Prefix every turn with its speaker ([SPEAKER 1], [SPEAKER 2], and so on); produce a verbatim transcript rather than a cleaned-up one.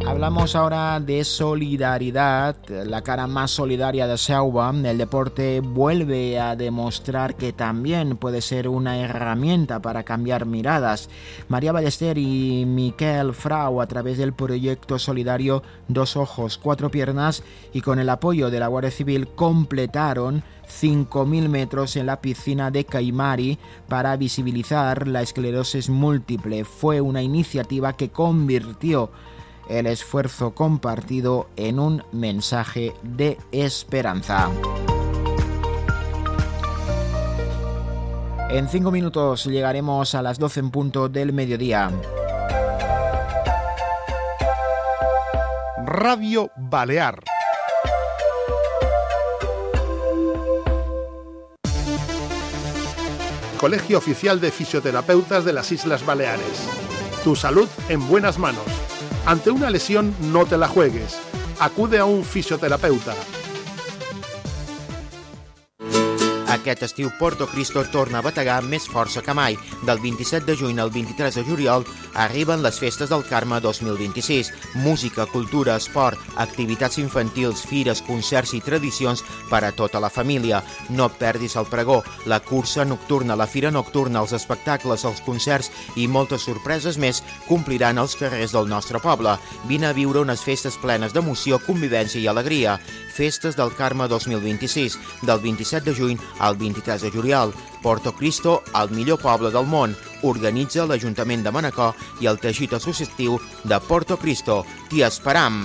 [SPEAKER 1] Hablamos ahora de solidaridad, la cara más solidaria de Selva. El deporte vuelve a demostrar que también puede ser una herramienta para cambiar miradas. María Ballester y Miquel Frau, a través del proyecto solidario Dos Ojos, Cuatro Piernas, y con el apoyo de la Guardia Civil, completaron cinco mil metros en la piscina de Caimari para visibilizar la esclerosis múltiple. Fue una iniciativa que convirtió el esfuerzo compartido en un mensaje de esperanza. En cinco minutos llegaremos a las doce en punto del mediodía.
[SPEAKER 2] Radio Balear. Colegio Oficial de Fisioterapeutas de las Islas Baleares. Tu salud en buenas manos. Ante una lesión, no te la juegues. Acude a un fisioterapeuta.
[SPEAKER 3] Aquest estiu Porto Cristo torna a bategar més força que mai. Del vint-i-set de juny al vint-i-tres de juliol arriben les Festes del Carme dos mil vint-i-sis. Música, cultura, esport, activitats infantils, fires, concerts i tradicions per a tota la família. No perdis el pregó, la cursa nocturna, la fira nocturna, els espectacles, els concerts i moltes sorpreses més compliran els carrers del nostre poble. Vine a viure unes festes plenes d'emoció, convivència i alegria. Festes del Carme dos mil vint-i-sis, del vint-i-set de juny al vint-i-tres de juliol. Porto Cristo, el millor poble del món. Organitza l'Ajuntament de Manacor i el teixit associatiu de Porto Cristo. T'hi esperam!